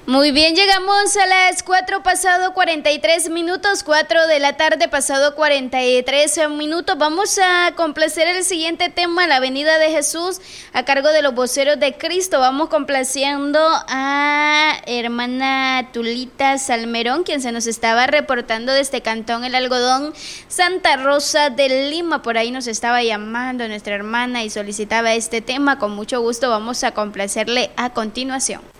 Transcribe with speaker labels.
Speaker 1: Muy bien, llegamos a las 4 pasado 43 minutos, 4 de la tarde pasado 43 minutos. Vamos a complacer el siguiente tema, la venida de Jesús, a cargo de los voceros de Cristo. Vamos complaciendo a hermana Tulita Salmerón, quien se nos estaba reportando desde Cantón El Algodón, Santa Rosa de Lima. Por ahí nos estaba llamando nuestra hermana y solicitaba este tema. Con mucho gusto vamos a complacerle a continuación.